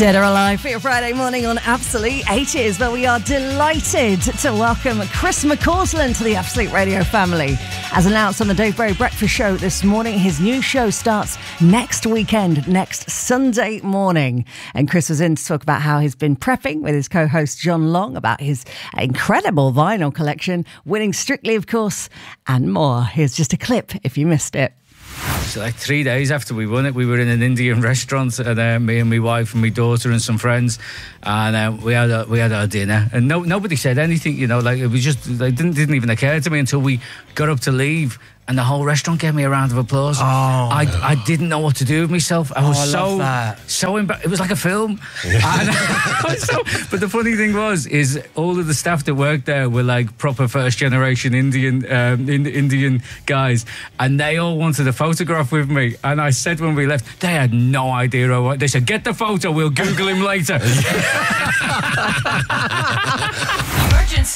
Dead or Alive for your Friday morning on Absolute 80s, where we are delighted to welcome Chris McCausland to the Absolute Radio family. As announced on the Dave Berry Breakfast Show this morning, his new show starts next weekend, next Sunday morning. And Chris was in to talk about how he's been prepping with his co-host John Long about his incredible vinyl collection, winning Strictly, of course, and more. Here's just a clip if you missed it. So like 3 days after we won it, we were in an Indian restaurant, and me and my wife and my daughter and some friends, and we had our dinner, and nobody said anything, you know, like it was just, like, didn't even occur to me until we got up to leave, and the whole restaurant gave me a round of applause. I didn't know what to do with myself. I was so embarrassed. It was like a film. And but the funny thing is all of the staff that worked there were like proper first generation Indian guys, and they all wanted a photograph with me. And I said when we left, they had no idea. They said, "Get the photo. We'll Google him later."